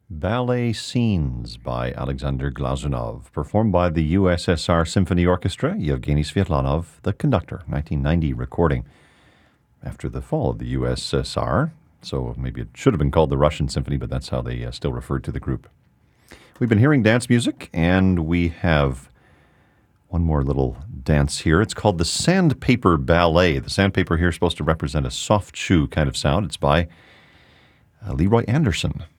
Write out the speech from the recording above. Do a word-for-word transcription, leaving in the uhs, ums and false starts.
Ballet Scenes by Alexander Glazunov, performed by the U S S R Symphony Orchestra, Yevgeny Svetlanov, the conductor, nineteen ninety recording. After the fall of the U S S R, so maybe it should have been called the Russian Symphony, but that's how they uh, still referred to the group. We've been hearing dance music, and we have one more little dance here. It's called the Sandpaper Ballet. The sandpaper here is supposed to represent a soft shoe kind of sound. It's by uh, Leroy Anderson.